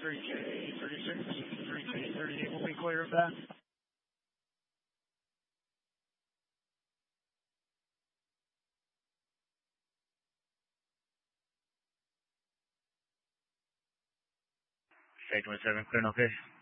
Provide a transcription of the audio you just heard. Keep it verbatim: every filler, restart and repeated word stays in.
three K thirty-six, three K thirty-eight will be clear of that. K twenty-seven, clear, okay.